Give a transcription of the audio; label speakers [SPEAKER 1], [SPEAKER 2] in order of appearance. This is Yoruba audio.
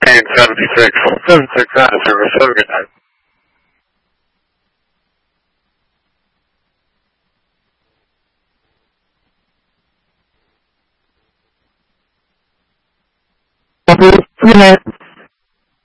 [SPEAKER 1] 76, 76 out of service. Have a good night.
[SPEAKER 2] Good night.